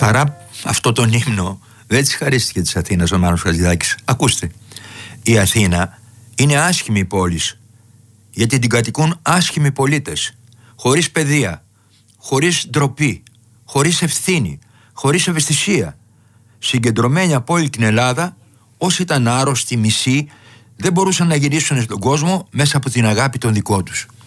Παρά αυτό τον ύμνο, δεν της χαρίστηκε της Αθήνας ο Μάνος Χατζηδάκης. Ακούστε, η Αθήνα είναι άσχημη πόλη, γιατί την κατοικούν άσχημοι πολίτες, χωρίς παιδεία, χωρίς ντροπή, χωρίς ευθύνη, χωρίς ευαισθησία. Συγκεντρωμένοι από όλη την Ελλάδα, όσοι ήταν άρρωστοι, μισοί, δεν μπορούσαν να γυρίσουν στον κόσμο μέσα από την αγάπη των δικών τους.